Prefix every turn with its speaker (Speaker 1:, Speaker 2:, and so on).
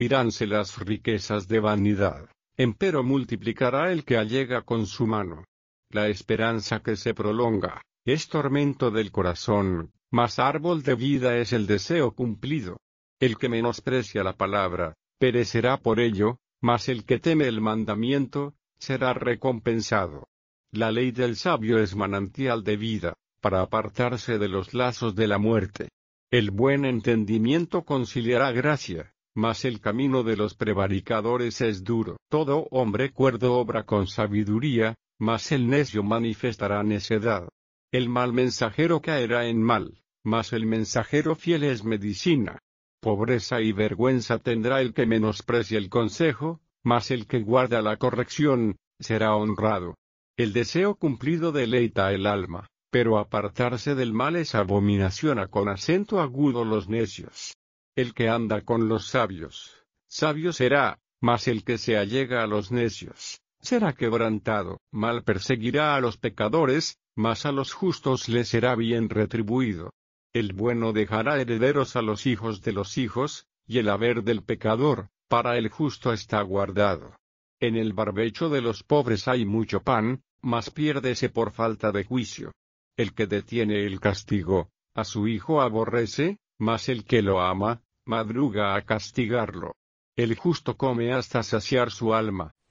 Speaker 1: iránse las riquezas de vanidad, empero multiplicará el que allega con su mano. La esperanza que se prolonga, es tormento del corazón, mas árbol de vida es el deseo cumplido. El que menosprecia la palabra, perecerá por ello, mas el que teme el mandamiento, será recompensado. La ley del sabio es manantial de vida, para apartarse de los lazos de la muerte. El buen entendimiento conciliará gracia, mas el camino de los prevaricadores es duro. Todo hombre cuerdo obra con sabiduría, mas el necio manifestará necedad. El mal mensajero caerá en mal, mas el mensajero fiel es medicina. Pobreza y vergüenza tendrá el que menosprecia el consejo, mas el que guarda la corrección, será honrado. El deseo cumplido deleita el alma, pero apartarse del mal es abominación. A con acento agudo los necios. El que anda con los sabios, sabio será, mas el que se allega a los necios, será quebrantado. Mal perseguirá a los pecadores, mas a los justos les será bien retribuido. El bueno dejará herederos a los hijos de los hijos, y el haber del pecador, para el justo está guardado. En el barbecho de los pobres hay mucho pan, mas piérdese por falta de juicio. El que detiene el castigo, a su hijo aborrece, mas el que lo ama, madruga a castigarlo. El justo come hasta saciar su alma,